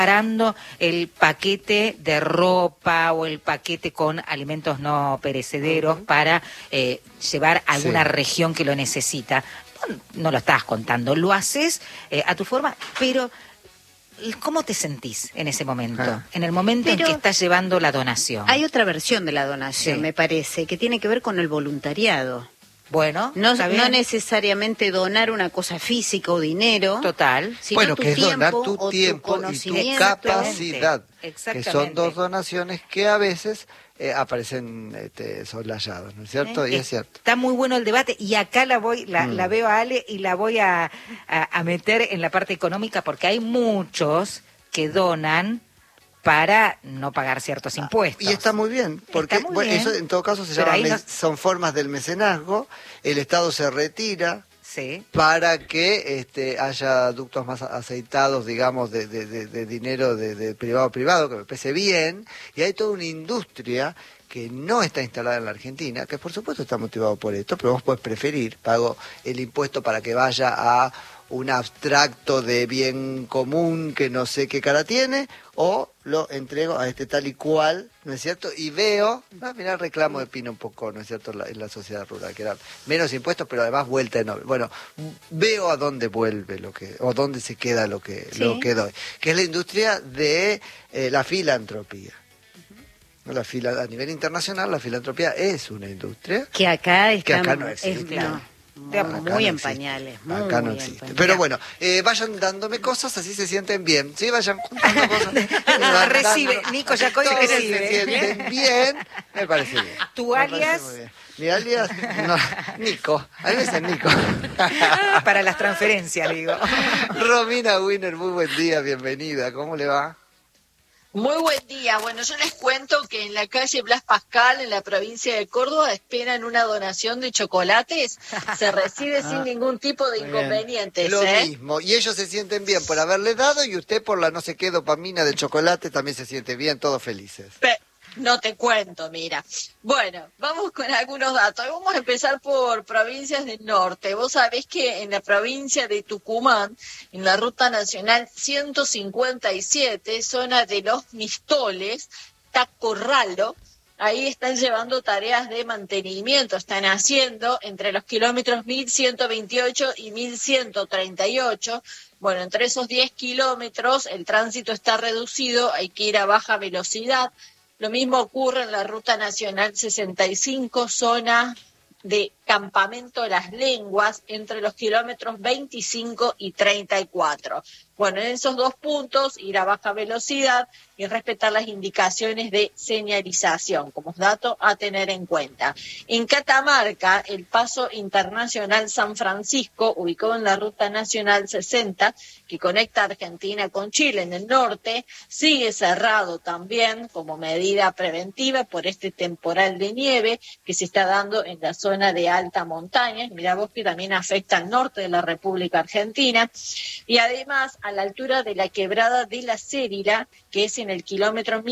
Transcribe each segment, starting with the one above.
preparando el paquete de ropa o el paquete con alimentos no perecederos para llevar a alguna región que lo necesita. No lo estás contando, lo haces a tu forma, pero ¿cómo te sentís en ese momento? En el momento en que estás llevando la donación. Hay otra versión de la donación, me parece, que tiene que ver con el voluntariado. Bueno, no necesariamente donar una cosa física o dinero. Total. Sino que es donar tu tiempo y tu capacidad. Exactamente. Que son dos donaciones que a veces aparecen soslayadas, ¿no es cierto? Y es cierto. Está muy bueno el debate y acá la veo a Ale y la voy a meter en la parte económica porque hay muchos que donan para no pagar ciertos impuestos. Y está muy bien, porque eso en todo caso son formas del mecenazgo, el Estado se retira para que haya ductos más aceitados, digamos, de dinero de privado a privado, que me parece bien, y hay toda una industria que no está instalada en la Argentina, que por supuesto está motivado por esto, pero vos podés preferir, pago el impuesto para que vaya a un abstracto de bien común que no sé qué cara tiene, o lo entrego a tal y cual, ¿no es cierto? Y veo, mirá el reclamo de Pino un poco, ¿no es cierto?, en la sociedad rural, que era menos impuestos, pero además vuelta de noble. Bueno, veo a dónde vuelve o dónde se queda lo que doy, que es la industria de la filantropía. A nivel internacional, la filantropía es una industria que acá no existe. Muy en pañales. Acá no existe. Pero bueno, vayan dándome cosas, así se sienten bien. Sí, vayan juntando cosas. Recibe, Nico Yacoy recibe. Se sienten bien, me parece bien. ¿Tu alias? Mi alias, no, Nico. A veces Nico. Para las transferencias, digo. Romina Wiener, muy buen día, bienvenida. ¿Cómo le va? Muy buen día. Bueno, yo les cuento que en la calle Blas Pascal, en la provincia de Córdoba, esperan una donación de chocolates. Se recibe sin ningún tipo de inconvenientes. Lo mismo. Y ellos se sienten bien por haberle dado y usted por la no sé qué dopamina del chocolate también se siente bien, todos felices. No te cuento, mira. Bueno, vamos con algunos datos. Vamos a empezar por provincias del norte. Vos sabés que en la provincia de Tucumán, en la ruta nacional 157, zona de Los Mistoles, Tacorralo, ahí están llevando tareas de mantenimiento. Están haciendo entre los kilómetros 1128 y 1138. Bueno, entre esos 10 kilómetros el tránsito está reducido, hay que ir a baja velocidad. Lo mismo ocurre en la Ruta Nacional 65, zona de Campamento Las Lenguas, entre los kilómetros 25 y 34. Bueno, en esos dos puntos, ir a baja velocidad y respetar las indicaciones de señalización, como dato a tener en cuenta. En Catamarca, el Paso Internacional San Francisco, ubicado en la Ruta Nacional 60, que conecta Argentina con Chile en el norte, sigue cerrado también como medida preventiva por este temporal de nieve que se está dando en la zona de alta montaña. Mirá vos que también afecta al norte de la República Argentina. Y además, a la altura de la quebrada de la Cérila, que es en el kilómetro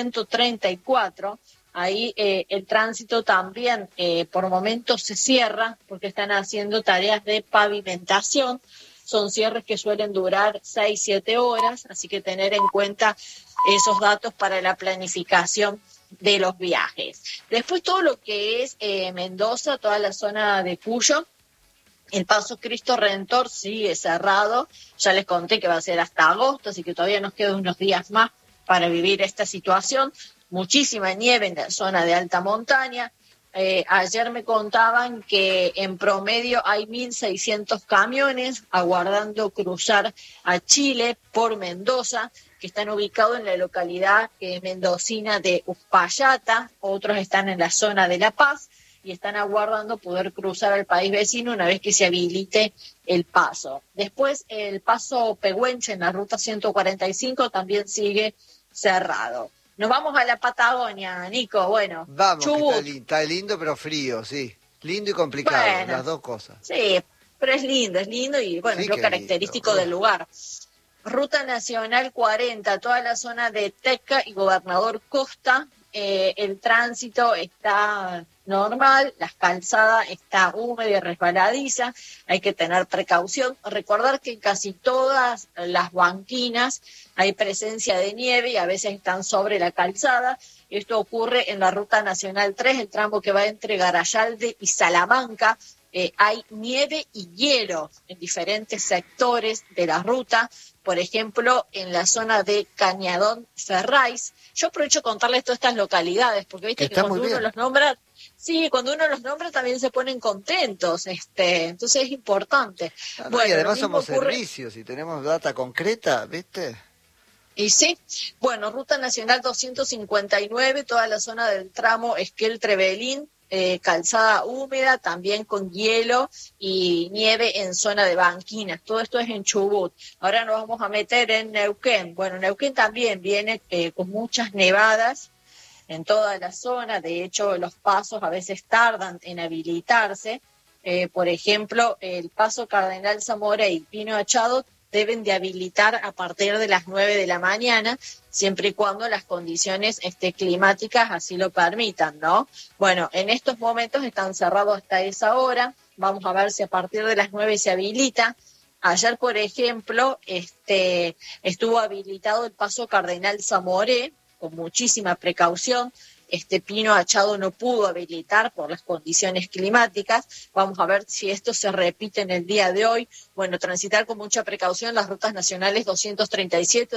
1134, ahí el tránsito también por momentos se cierra porque están haciendo tareas de pavimentación. Son cierres que suelen durar 6-7 horas, así que tener en cuenta esos datos para la planificación de los viajes. Después todo lo que es Mendoza, toda la zona de Cuyo, el Paso Cristo Redentor sigue cerrado. Ya les conté que va a ser hasta agosto, así que todavía nos quedan unos días más para vivir esta situación. Muchísima nieve en la zona de alta montaña. Ayer me contaban que en promedio hay 1.600 camiones aguardando cruzar a Chile por Mendoza, que están ubicados en la localidad mendocina de Uspallata. Otros están en la zona de La Paz y están aguardando poder cruzar al país vecino una vez que se habilite el paso. Después, el paso Pehuenche en la ruta 145 también sigue cerrado. Nos vamos a la Patagonia, Nico. Bueno, vamos, que está lindo pero frío, sí. Lindo y complicado, las dos cosas. Sí, pero es lindo y bueno, sí, es lo característico lindo del lugar. Ruta Nacional 40, toda la zona de Teca y Gobernador Costa, el tránsito está normal, la calzada está húmeda y resbaladiza, hay que tener precaución. Recordar que en casi todas las banquinas hay presencia de nieve y a veces están sobre la calzada. Esto ocurre en la Ruta Nacional 3, el tramo que va entre Garayalde y Salamanca. Hay nieve y hielo en diferentes sectores de la ruta, por ejemplo, en la zona de Cañadón Ferrays. Yo aprovecho contarles todas estas localidades, porque viste que cuando uno los nombra, sí, cuando uno los nombra también se ponen contentos, entonces es importante. Bueno, y además somos servicios y tenemos data concreta, ¿viste? Y sí, bueno, Ruta Nacional 259, toda la zona del tramo Esquel-Trevelín, calzada húmeda, también con hielo y nieve en zona de banquinas. Todo esto es en Chubut. Ahora nos vamos a meter en Neuquén. Bueno, Neuquén también viene con muchas nevadas en toda la zona. De hecho, los pasos a veces tardan en habilitarse. Por ejemplo, el paso Cardenal Zamora y Pino Achado deben de habilitar a partir de las 9 de la mañana, siempre y cuando las condiciones climáticas así lo permitan, ¿no? Bueno, en estos momentos están cerrados hasta esa hora. Vamos a ver si a partir de las 9 se habilita. Ayer, por ejemplo, estuvo habilitado el paso Cardenal Zamoré, con muchísima precaución. Pino Achado no pudo habilitar por las condiciones climáticas. Vamos a ver si esto se repite en el día de hoy. Bueno, transitar con mucha precaución las rutas nacionales 237,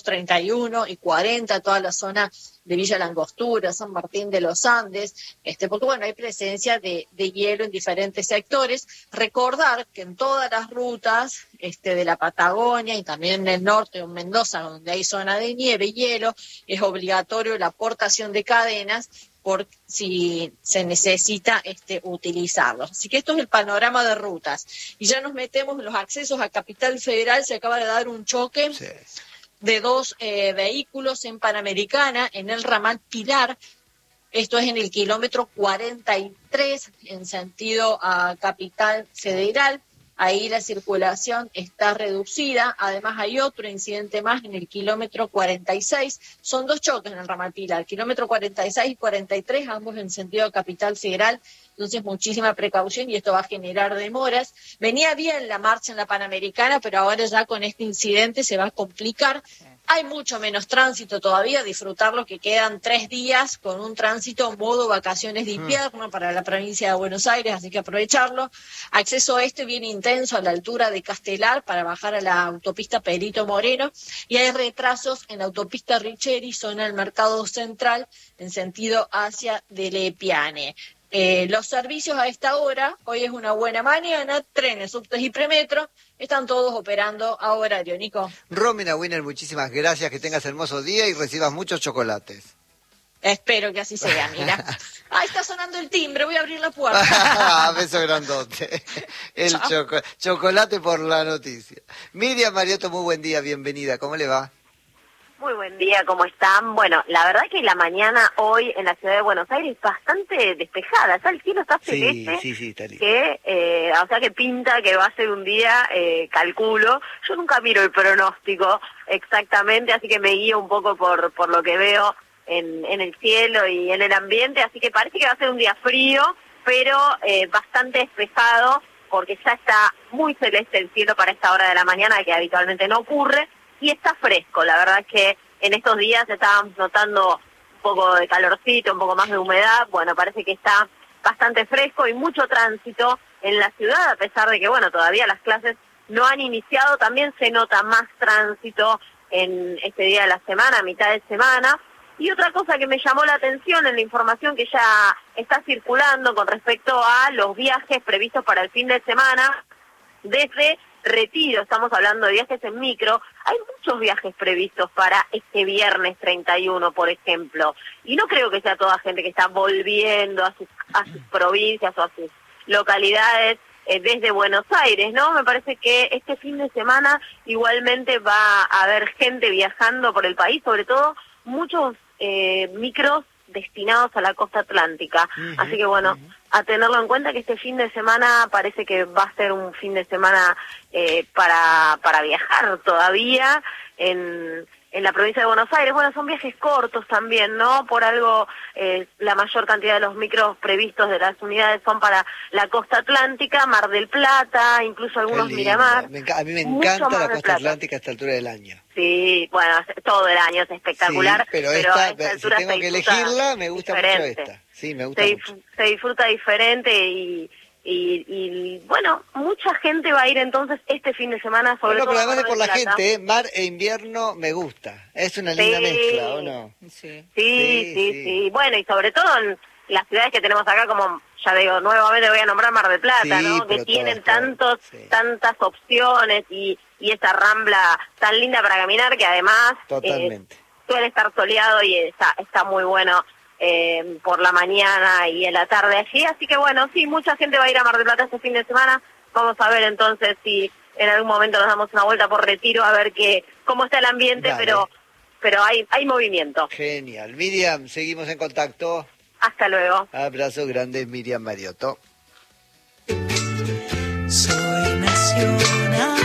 231 y 40, toda la zona de Villa Langostura, San Martín de los Andes, porque bueno, hay presencia de hielo en diferentes sectores. Recordar que en todas las rutas de la Patagonia y también en el norte, en Mendoza, donde hay zona de nieve y hielo, es obligatorio la aportación de cadenas por si se necesita utilizarlos. Así que esto es el panorama de rutas. Y ya nos metemos en los accesos a Capital Federal. Se acaba de dar un choque de dos vehículos en Panamericana, en el ramal Pilar. Esto es en el kilómetro 43, en sentido a Capital Federal. Ahí la circulación está reducida. Además hay otro incidente más en el kilómetro 46. Son dos choques en el ramal Pilar, kilómetro 46 y 43, ambos en sentido Capital Federal. Entonces muchísima precaución y esto va a generar demoras. Venía bien la marcha en la Panamericana, pero ahora ya con este incidente se va a complicar. Hay mucho menos tránsito todavía, disfrutar lo que quedan 3 días con un tránsito modo vacaciones de invierno para la provincia de Buenos Aires, así que aprovecharlo. Acceso bien intenso a la altura de Castelar para bajar a la autopista Perito Moreno, y hay retrasos en la autopista Richeri, zona del Mercado Central, en sentido hacia Delepiane. Los servicios a esta hora, hoy es una buena mañana, trenes, subtes y premetro, están todos operando a horario, Nico. Romina Winner, muchísimas gracias, que tengas hermoso día y recibas muchos chocolates. Espero que así sea, mira. Ahí está sonando el timbre, voy a abrir la puerta. Beso grandote. El chocolate por la noticia. Miriam Mariotto, muy buen día, bienvenida, ¿cómo le va? Muy buen día, ¿cómo están? Bueno, la verdad que la mañana hoy en la ciudad de Buenos Aires es bastante despejada, ya el cielo está celeste, sí, está lindo. O sea que pinta que va a ser un día, calculo. Yo nunca miro el pronóstico exactamente, así que me guío un poco por lo que veo en el cielo y en el ambiente, así que parece que va a ser un día frío, pero bastante despejado, porque ya está muy celeste el cielo para esta hora de la mañana, que habitualmente no ocurre. Y está fresco, la verdad es que en estos días estábamos notando un poco de calorcito, un poco más de humedad. Bueno, parece que está bastante fresco y mucho tránsito en la ciudad, a pesar de que, bueno, todavía las clases no han iniciado. También se nota más tránsito en este día de la semana, a mitad de semana. Y otra cosa que me llamó la atención en la información que ya está circulando con respecto a los viajes previstos para el fin de semana, desde Retiro, estamos hablando de viajes en micro, hay muchos viajes previstos para este viernes 31, por ejemplo, y no creo que sea toda gente que está volviendo a sus provincias o a sus localidades desde Buenos Aires, ¿no? Me parece que este fin de semana igualmente va a haber gente viajando por el país, sobre todo muchos micros destinados a la costa atlántica. Así que bueno, a tenerlo en cuenta que este fin de semana parece que va a ser un fin de semana para viajar todavía en la provincia de Buenos Aires. Bueno, son viajes cortos también, ¿no? Por algo, la mayor cantidad de los micros previstos de las unidades son para la costa atlántica, Mar del Plata, incluso algunos Miramar. A mí me encanta la costa atlántica a esta altura del año. Sí, bueno, todo el año es espectacular. Sí, pero esta, si tengo que elegirla, me gusta diferente. Mucho esta. Sí, me gusta mucho. Se disfruta diferente y bueno, mucha gente va a ir entonces este fin de semana, sobre todo. Pero además de por la gente, mar e invierno me gusta. Es una linda mezcla, ¿o no? Sí. Bueno, y sobre todo en las ciudades que tenemos acá, como ya digo, nuevamente voy a nombrar Mar del Plata, ¿no? Que tienen tantas opciones y esa rambla tan linda para caminar, que además suele estar soleado y está muy bueno por la mañana y en la tarde allí. Así que bueno, sí, mucha gente va a ir a Mar del Plata este fin de semana. Vamos a ver entonces si en algún momento nos damos una vuelta por Retiro a ver cómo está el ambiente, pero hay movimiento. Genial. Miriam, seguimos en contacto. Hasta luego. Abrazo grande, Miriam Mariotto. Soy nacional.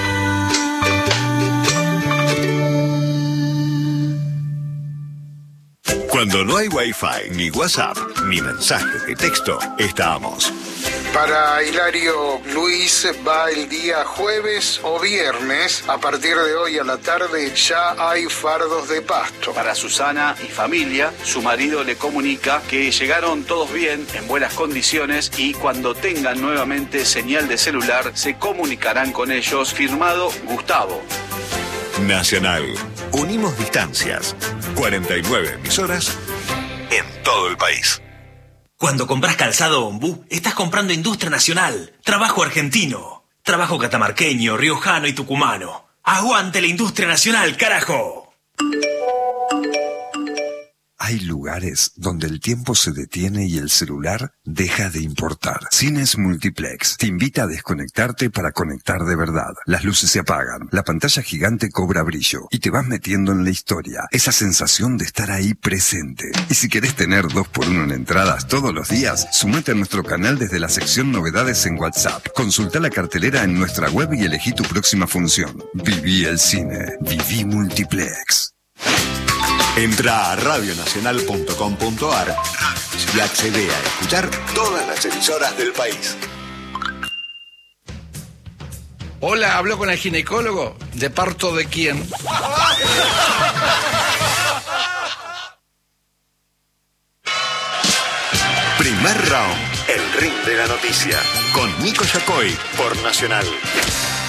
Cuando no hay Wi-Fi, ni WhatsApp, ni mensajes de texto, estamos. Para Hilario Luis va el día jueves o viernes. A partir de hoy a la tarde ya hay fardos de pasto. Para Susana y familia, su marido le comunica que llegaron todos bien, en buenas condiciones, y cuando tengan nuevamente señal de celular se comunicarán con ellos. Firmado Gustavo. Nacional. Unimos distancias. 49 emisoras en todo el país. Cuando compras calzado Ombú, estás comprando industria nacional, trabajo argentino, trabajo catamarqueño, riojano y tucumano. ¡Aguante la industria nacional, carajo! Hay lugares donde el tiempo se detiene y el celular deja de importar. Cines Multiplex te invita a desconectarte para conectar de verdad. Las luces se apagan, la pantalla gigante cobra brillo y te vas metiendo en la historia. Esa sensación de estar ahí presente. Y si querés tener 2x1 en entradas todos los días, sumate a nuestro canal desde la sección Novedades en WhatsApp. Consulta la cartelera en nuestra web y elegí tu próxima función. Viví el cine. Viví Multiplex. Entra a radionacional.com.ar y accede a escuchar todas las emisoras del país. Hola, ¿hablo con el ginecólogo? ¿De parto de quién? Primer round, el ring de la noticia, con Nico Yacoy por Nacional.